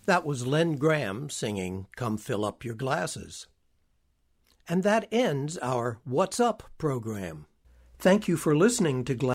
That was Len Graham singing Come Fill Up Your Glasses. And that ends our What's Up program. Thank you for listening to Glass